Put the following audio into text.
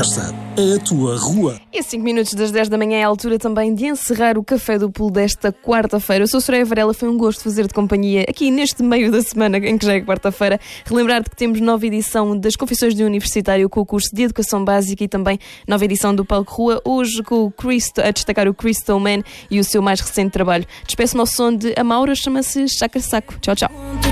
Esta é a tua rua. E 5 minutos das 10 da manhã é a altura também de encerrar o Café do Pool desta quarta-feira. Eu sou a Soraya Varela, foi um gosto fazer-te companhia aqui neste meio da semana em que já é quarta-feira. Relembrar-te que temos nova edição das Confissões de Universitário com o curso de Educação Básica e também nova edição do Palco Rua, hoje com o a destacar o Crystal Man e o seu mais recente trabalho. Despeço-me ao som de Amaura, chama-se Chakra Saco. Tchau, tchau.